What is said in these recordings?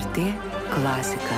LRT klasika.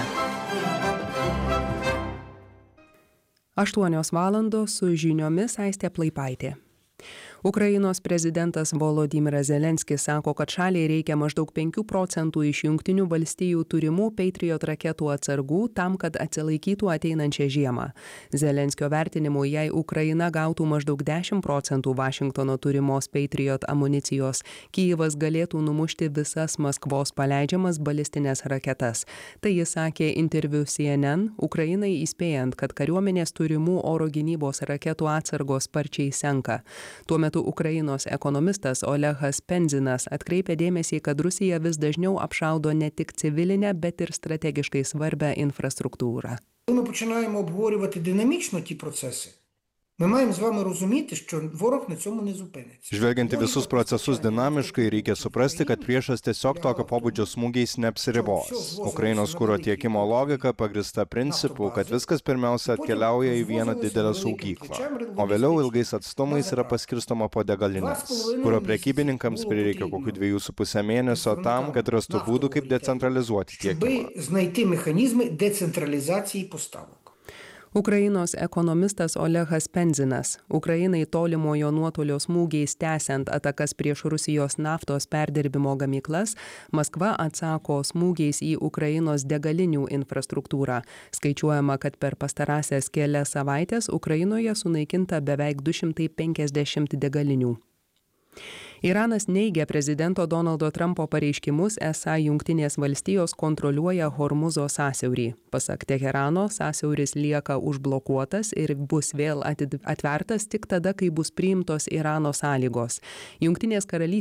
8 valandos su žiniomis Aistė Plaipaitė. Ukrainos prezidentas Volodymyras Zelenskis sako, kad šaliai reikia maždaug 5% iš Jungtinių valstijų turimų Patriot raketų atsargų tam, kad atsilaikytų ateinančią žiemą. Zelenskio vertinimu, jei Ukraina gautų maždaug 10% Vašingtono turimos Patriot amunicijos, Kijevas galėtų numušti visas Maskvos paleidžiamas balistinės raketas. Tai jis sakė interviu CNN, Ukrainai įspėjant, kad kariuomenės turimų oro gynybos raketų atsargos sparčiai senka. Tuo metu Ukrainos ekonomistas Olehas Penzinas atkreipė dėmesį, kad Rusija vis dažniau apšaudo ne tik civilinę, bet ir strategiškai svarbią infrastruktūrą. Ми починаємо обговорювати динамічно ті процеси. Ми маємо з вами розуміти, що ворог на цьому не зупиниться. Žvelgiant į visus procesus dinamiškai, reikia suprasti, kad priešas tiesiog tokio pobūdžio smūgiais neapsiribos. Ukrainos kuro tiekimo logika pagrįsta principu, kad viskas pirmiausia atkeliauja į vieną didelę saugyklą, o vėliau ilgais atstumais yra paskirstoma po degalines. Kuro prekybininkams prireikia kokių 2,5 mėnesio tam, kad rastų būdų, kaip decentralizuoti tiekimą. Знайти механізми децентралізації поставок. Ukrainos ekonomistas Olehas Penzinas. Ukrainai tolimojo nuotolio smūgiais tęsiant atakas prieš Rusijos naftos perdirbimo gamyklas, Maskva atsako smūgiais į Ukrainos degalinių infrastruktūrą. Skaičiuojama, kad per pastarąsias kelias savaitės Ukrainoje sunaikinta beveik 250 degalinių. Iranas neigia prezidento Donaldo Trumpo pareiškimus, esą Jungtinės valstijos kontroliuoja Hormuzo sąsiaurį. Pasak Teherano, sąsiauris lieka užblokuotas ir bus vėl atvertas tik tada, kai bus priimtos Irano sąlygos. Jungtinės karalystės